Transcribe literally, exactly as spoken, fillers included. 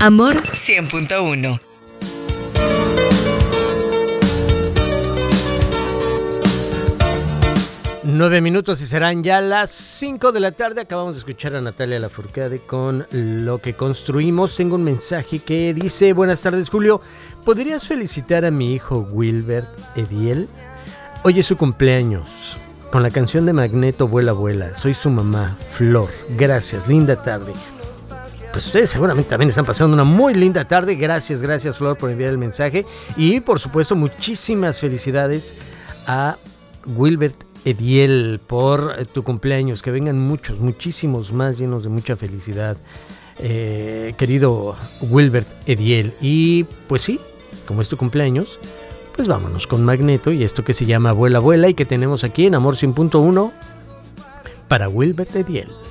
Amor cien punto uno. Nueve minutos y serán ya las cinco de la tarde. Acabamos de escuchar a Natalia Lafourcade con Lo que construimos. Tengo un mensaje que dice: buenas tardes, Julio. ¿Podrías felicitar a mi hijo Wilbert Ediel? Hoy es su cumpleaños. Con la canción de Magneto, Vuela, Vuela. Soy su mamá, Flor. Gracias, linda tarde. Pues ustedes seguramente también están pasando una muy linda tarde. Gracias, gracias, Flor, por enviar el mensaje. Y por supuesto, muchísimas felicidades a Wilbert Ediel por tu cumpleaños. Que vengan muchos, muchísimos más, llenos de mucha felicidad, eh, querido Wilbert Ediel. Y pues sí, como es tu cumpleaños, pues vámonos con Magneto y esto que se llama Vuela, Vuela, y que tenemos aquí en Amor cien punto uno para Wilbert Ediel.